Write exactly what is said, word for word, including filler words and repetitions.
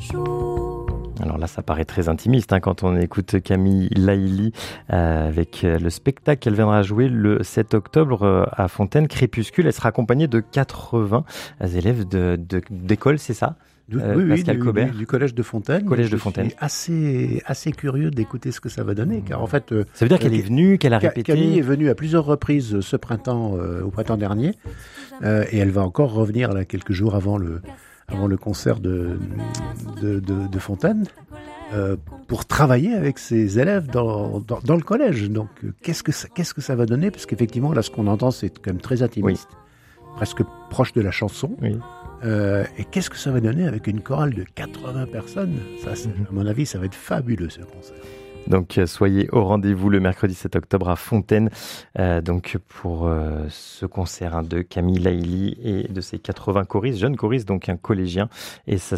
Alors là, ça paraît très intimiste hein, quand on écoute Camille Laïli euh, avec le spectacle qu'elle viendra jouer le sept octobre euh, à Fontaine, Crépuscule. Elle sera accompagnée de quatre-vingts élèves de, de, d'école, c'est ça euh, Oui, Pascal oui, Cobert. Du, du collège de Fontaine. Collège de Je Fontaine. suis assez, assez curieux d'écouter ce que ça va donner, car en fait... Euh, ça veut dire qu'elle est venue, qu'elle a répété. Camille est venue à plusieurs reprises ce printemps, euh, au printemps dernier, euh, et elle va encore revenir là, quelques jours avant le... avant le concert de, de, de, de Fontaine, euh, pour travailler avec ses élèves dans, dans, dans le collège. Donc, euh, qu'est-ce que ça, qu'est-ce que ça va donner ? Parce qu'effectivement, là, ce qu'on entend, c'est quand même très intimiste, oui. presque proche de la chanson. Oui. Euh, et qu'est-ce que ça va donner avec une chorale de quatre-vingts personnes ? Ça, c'est, à mon avis, ça va être fabuleux, ce concert. Donc soyez au rendez-vous le mercredi sept octobre à Fontaine euh, donc pour euh, ce concert hein, de Camille Laïli et de ses quatre-vingts choristes, jeunes choristes, donc un collégien, et ça